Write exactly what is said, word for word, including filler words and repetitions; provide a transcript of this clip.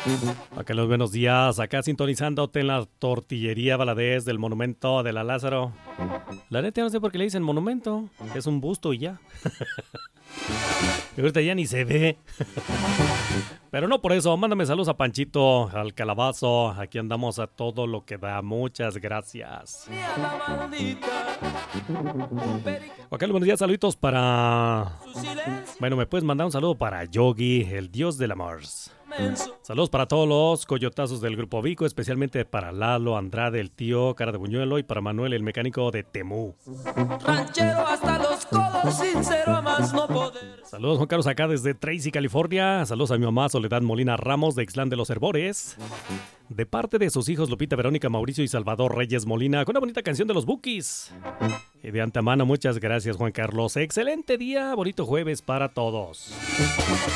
Acá los buenos días, acá sintonizándote en la tortillería Valadez del Monumento de la Lázaro. La neta no sé por qué le dicen monumento, es un busto y ya. Y ahorita ya ni se ve. Pero no por eso, mándame saludos a Panchito, al Calabazo. Aquí andamos a todo lo que da. Muchas gracias. Acá los buenos días, saluditos para... Bueno, me puedes mandar un saludo para Yogi, el dios del amor. Saludos para todos los coyotazos del Grupo Vico, especialmente para Lalo, Andrade, el tío, cara de buñuelo, y para Manuel, el mecánico de Temú. Ranchero hasta los codos, sincero a más no poder. Saludos, Juan Carlos, acá desde Tracy, California. Saludos a mi mamá, Soledad Molina Ramos, de Ixtlán de los Herbores. De parte de sus hijos Lupita, Verónica, Mauricio y Salvador Reyes Molina, con una bonita canción de los Bukis. Y de antemano, muchas gracias, Juan Carlos. Excelente día, bonito jueves para todos.